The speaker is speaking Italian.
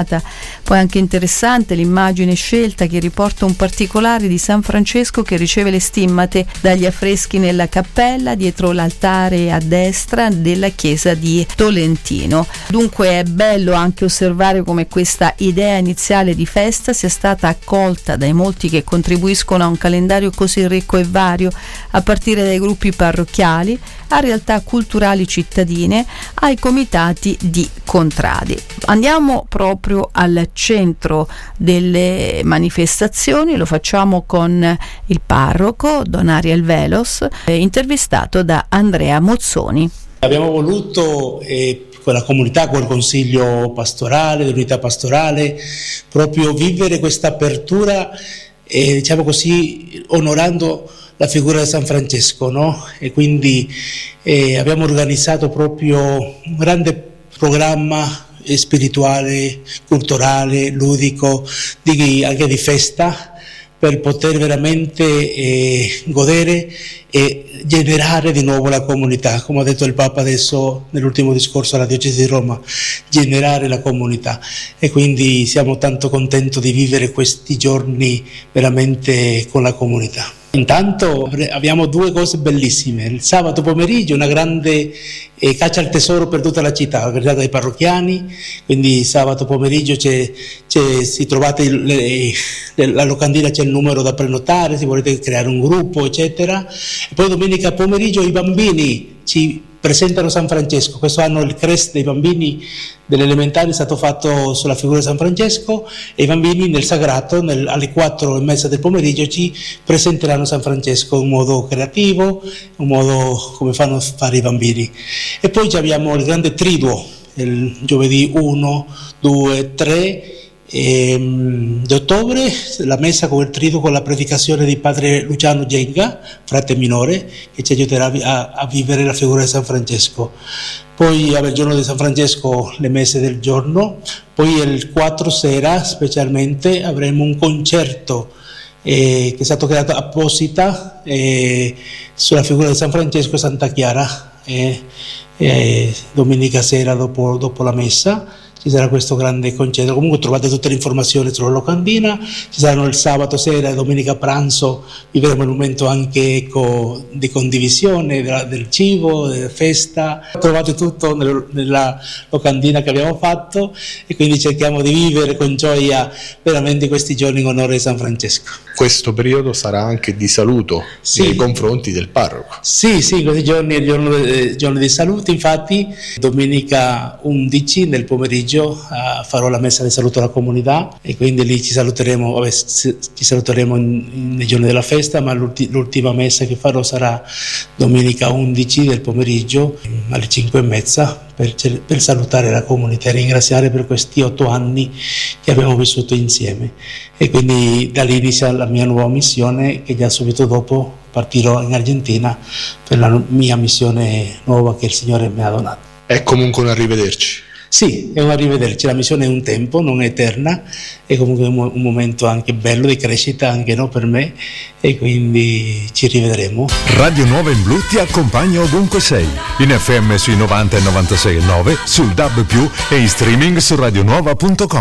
sfumata. Poi anche interessante l'immagine scelta che riporta un particolare di San Francesco che riceve le stimmate dagli affreschi nella cappella dietro l'altare a destra della chiesa di Tolentino. Dunque è bello anche osservare come questa idea iniziale di festa sia stata accolta dai molti che contribuiscono a un calendario così ricco e vario, a partire dai gruppi parrocchiali, a realtà culturali cittadine, ai comitati di contradi. Andiamo proprio al centro delle manifestazioni, lo facciamo con il parroco Don Ariel Velos, intervistato da Andrea Mozzoni. Abbiamo voluto con la comunità, col consiglio pastorale, l'unità pastorale, proprio vivere questa apertura, diciamo così, onorando la figura di San Francesco, no? E quindi abbiamo organizzato proprio un grande programma spirituale, culturale, ludico, anche di festa, per poter veramente godere e generare di nuovo la comunità, come ha detto il Papa adesso nell'ultimo discorso alla Diocesi di Roma, generare la comunità. E quindi siamo tanto contenti di vivere questi giorni veramente con la comunità. Intanto abbiamo due cose bellissime: il sabato pomeriggio una grande caccia al tesoro per tutta la città, organizzata dai parrocchiani, quindi sabato pomeriggio si trovate la locandina, c'è il numero da prenotare se volete creare un gruppo eccetera, e poi domenica pomeriggio i bambini ci presentano San Francesco. Questo anno il crest dei bambini delle elementari è stato fatto sulla figura di San Francesco e i bambini nel sagrato alle 4:30 del pomeriggio ci presenteranno San Francesco in modo creativo, un modo come fanno fare i bambini. E poi abbiamo il grande triduo il giovedì 1, 2, 3 di ottobre, la messa con il triduo con la predicazione di padre Luciano Genga, frate minore, che ci aiuterà a vivere la figura di San Francesco. Poi il giorno di San Francesco le messe del giorno, poi il 4 sera specialmente avremo un concerto che è stato creato apposita sulla figura di San Francesco e Santa Chiara, domenica sera dopo la messa ci sarà questo grande concerto. Comunque trovate tutte le informazioni sulla locandina, ci saranno il sabato sera e domenica pranzo, vivremo il momento anche di condivisione del cibo, della festa. Trovate tutto nella locandina che abbiamo fatto e quindi cerchiamo di vivere con gioia veramente questi giorni in onore di San Francesco. Questo periodo sarà anche di saluto nei confronti del parroco. Sì, questi giorni è il giorno di saluto, infatti domenica 11 nel pomeriggio farò la messa di saluto alla comunità e quindi lì ci saluteremo nei giorni della festa, ma l'ultima messa che farò sarà domenica 11 del pomeriggio alle 5:30 per salutare la comunità e ringraziare per questi 8 anni che abbiamo vissuto insieme. E quindi da lì inizia la mia nuova missione, che già subito dopo partirò in Argentina per la mia missione nuova che il Signore mi ha donato. È comunque un arrivederci. Sì, è un arrivederci, la missione è un tempo, non è eterna, è comunque un momento anche bello di crescita anche per me, e quindi ci rivedremo. Radio Nuova in Blu ti accompagna ovunque sei, in FM sui 90 e 96,9, sul DAB+, e in streaming su radionuova.com.